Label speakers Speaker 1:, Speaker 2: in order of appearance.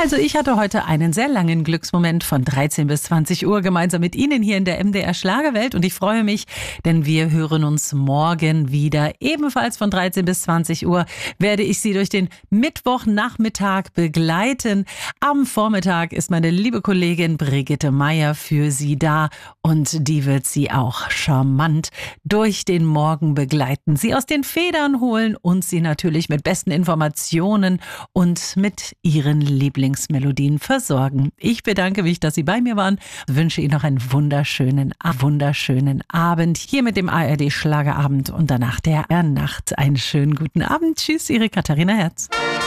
Speaker 1: Also ich hatte heute einen sehr langen Glücksmoment von 13 bis 20 Uhr gemeinsam mit Ihnen hier in der MDR Schlagerwelt und ich freue mich, denn wir hören uns morgen wieder. Ebenfalls von 13 bis 20 Uhr werde ich Sie durch den Mittwochnachmittag begleiten. Am Vormittag ist meine liebe Kollegin Brigitte Meier für Sie da und die wird Sie auch charmant durch den Morgen begleiten, Sie aus den Federn holen und Sie natürlich mit besten Informationen und mit Ihren Lieblingsmelodien versorgen. Ich bedanke mich, dass Sie bei mir waren, wünsche Ihnen noch einen wunderschönen Abend hier mit dem ARD Schlagerabend und danach der Nacht. Einen schönen guten Abend. Tschüss, Ihre Katharina Herz.